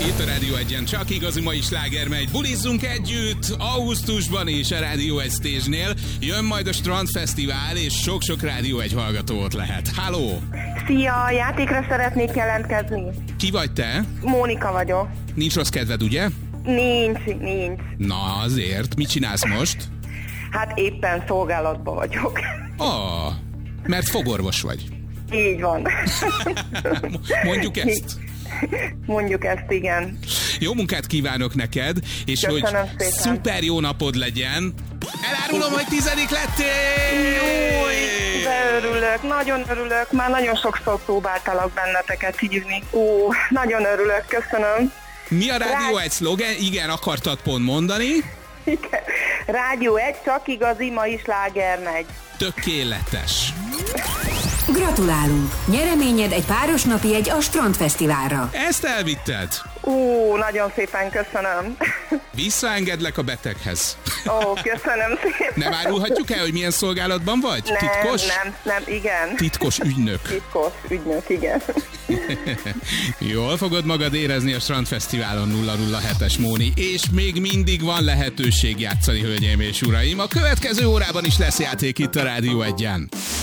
Itt a Rádió Egyen csak igazi mai sláger megy. Bulizzunk együtt augusztusban is a Rádió Egy Stage-nél. Jön majd a Strandfesztivál, és sok-sok Rádió Egy hallgató ott lehet. Halló! Szia, játékra szeretnék jelentkezni. Ki vagy te? Mónika vagyok. Nincs rossz kedved, ugye? Nincs. Na azért, mit csinálsz most? Hát éppen szolgálatban vagyok. Mert fogorvos vagy. Így van. Mondjuk ezt. Mondjuk ezt, igen. Jó munkát kívánok neked, és köszönöm hogy szépen. szuper jó napod legyen. Elárulom, hogy 10. lettél! Júj, de örülök, nagyon örülök. Már nagyon sokszor próbáltalak benneteket hívni. Nagyon örülök, köszönöm. Mi a Rádió Egy szlogen? Igen, akartad pont mondani. Igen. Rádió Egy, csak igazi mai sláger megy. Tökéletes. Gratulálunk! Nyereményed egy páros napi a Strandfesztiválra. Ezt elvitted. Nagyon szépen köszönöm. Visszaengedlek a beteghez. Köszönöm szépen. Nem árulhatjuk el, hogy milyen szolgálatban vagy? Titkos? Nem, igen. Titkos ügynök. Titkos ügynök, igen. Jól fogod magad érezni a Strandfesztiválon 007-es Móni, és még mindig van lehetőség játszani, hölgyeim és uraim. A következő órában is lesz játék itt a Rádió Egyen.